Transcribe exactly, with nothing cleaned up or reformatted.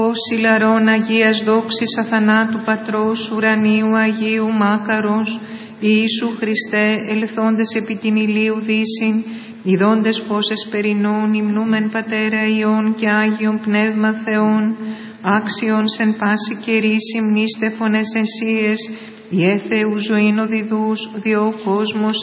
Συλλαρών Αγίας δόξης αθανάτου Πατρός ουρανίου Αγίου Μάκαρος, Ιησού Χριστέ, ελθόντες επί την ηλίου δύσιν, ειδώντες φως εσπερινών, υμνούμεν Πατέρα Υιόν και Άγιον Πνεύμα Θεόν, άξιον σεν πάση καιρής υμνήστε φωνές ενσίες, ιέ Θεού ζωήν οδηδούς, διό ο κόσμος